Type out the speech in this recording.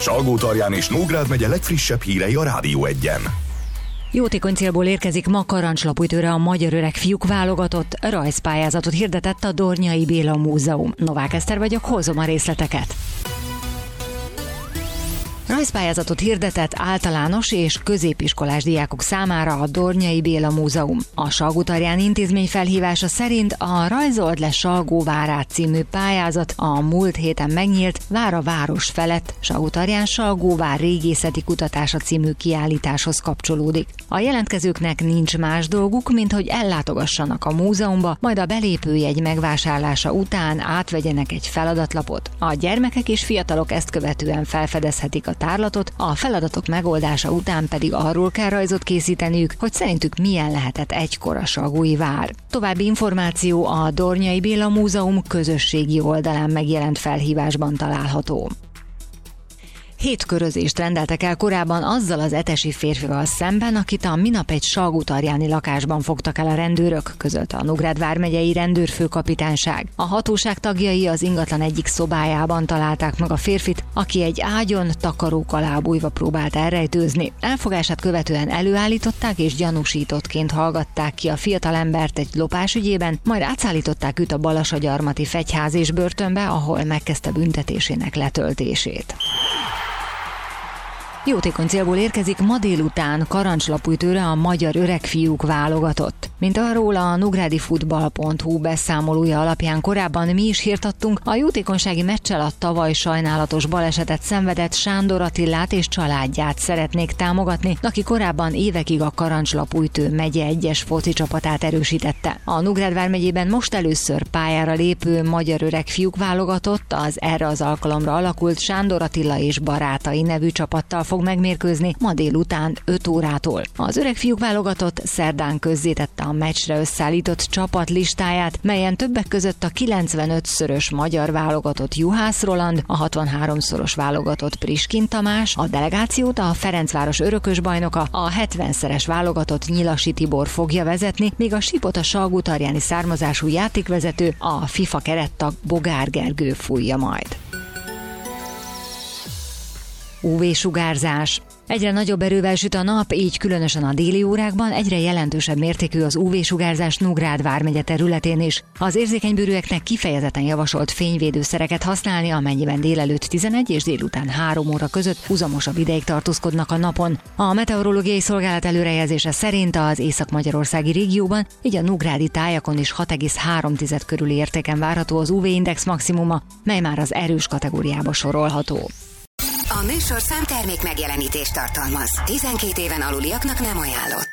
Salgótarján és Nógrád megye legfrissebb hírei a Rádió 1-en. Jótékony célból érkezik ma Karancslapújtőre a Magyar Öreg Fiúk válogatott, rajzpályázatot hirdetett a Dornyai Béla Múzeum. Novák Eszter vagyok, hozom a részleteket. Rajzpályázatot hirdetett általános és középiskolás diákok számára a Dornyai Béla Múzeum. A Salgótarján intézmény felhívása szerint a Rajzold le Salgóvárát című pályázat a múlt héten megnyílt Vára város felett Salgótarján Salgóvár régészeti kutatása című kiállításhoz kapcsolódik. A jelentkezőknek nincs más dolguk, mint hogy ellátogassanak a múzeumba, majd a belépőjegy megvásárlása után átvegyenek egy feladatlapot. A gyermekek és fiatalok ezt követően felfedezhetik a tárlatot, a feladatok megoldása után pedig arról kell rajzot készíteniük, hogy szerintük milyen lehetett egykor a Salgói vár. További információ a Dornyai Béla Múzeum közösségi oldalán megjelent felhívásban található. 7 körözést rendeltek el korábban azzal az etesi férfival szemben, akit a minap egy salgótarjáni lakásban fogtak el a rendőrök, közölte a Nógrád vármegyei rendőrfőkapitányság. A hatóság tagjai az ingatlan egyik szobájában találták meg a férfit, aki egy ágyon takarók alá bújva próbált elrejtőzni. Elfogását követően előállították és gyanúsítottként hallgatták ki a fiatalembert egy lopás ügyében, majd átszállították őt a Balassagyarmati Fegyház és börtönbe, ahol megkezdte büntetésének letöltését. Jótékony célból érkezik ma délután Karancslapújtőre a Magyar Öreg Fiúk válogatott. Mint arról a nográdifutball.hu beszámolója alapján korábban mi is hírt adtunk, a jótékonysági meccsel a tavaly sajnálatos balesetet szenvedett Sándor Attilát és családját szeretnék támogatni, aki korábban évekig a Karancslapújtő megye 1-es foci csapatát erősítette. A Nógrád vármegyében most először pályára lépő Magyar Öreg Fiúk válogatott az erre az alkalomra alakult Sándor Attila és barátai nevű csapattal fog megmérkőzni ma délután 5 órától. Az Öreg Fiúk válogatott szerdán közzétette a meccsre összeállított csapat listáját, melyen többek között a 95-szörös magyar válogatott Juhász Roland, a 63-szoros válogatott Priskin Tamás, a delegációt a Ferencváros örökös bajnoka, a 70-szeres válogatott Nyilasi Tibor fogja vezetni, míg a sípot a salgótarjáni származású játékvezető, a FIFA kerettag Bogár Gergő fújja majd. UV-sugárzás. Egyre nagyobb erővel süt a nap, így különösen a déli órákban egyre jelentősebb mértékű az UV-sugárzás Nógrád vármegye területén is. Az érzékenybőrűeknek kifejezetten javasolt fényvédőszereket használni, amennyiben délelőtt 11 és délután 3 óra között huzamosabb ideig tartózkodnak a napon. A meteorológiai szolgálat előrejelzése szerint az észak-magyarországi régióban, így a nógrádi tájakon is 6,3 körüli értéken várható az UV-index maximuma, mely már az erős kategóriába sorolható. A műsorszám termék megjelenítést tartalmaz. 12 éven aluliaknak nem ajánlott.